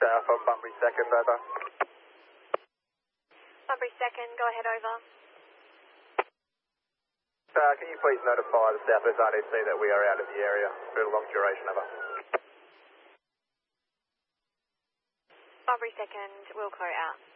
From Bunbury 2nd, over. Bunbury 2nd, go ahead, over. Can you please notify the Southwest RDC that we are out of the area for a long duration, over? Bunbury 2nd, Wilco out.